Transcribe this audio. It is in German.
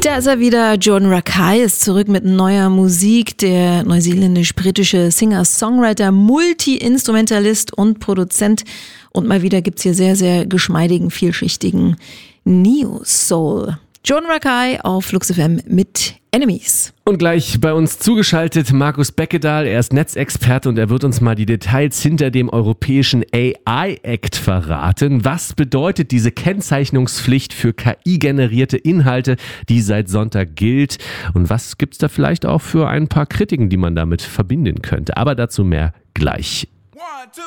Da ist er wieder. Jordan Rakei ist zurück mit neuer Musik. Der neuseeländisch-britische Singer-Songwriter, Multi-Instrumentalist und Produzent. Und mal wieder gibt's hier sehr, sehr geschmeidigen, vielschichtigen Neo-Soul. Jordan Rakei auf Flux FM mit Enemies. Und gleich bei uns zugeschaltet Markus Beckedahl. Er ist Netzexperte und er wird uns mal die Details hinter dem europäischen AI-Act verraten. Was bedeutet diese Kennzeichnungspflicht für KI-generierte Inhalte, die seit Sonntag gilt? Und was gibt's da vielleicht auch für ein paar Kritiken, die man damit verbinden könnte? Aber dazu mehr gleich. 1, 2,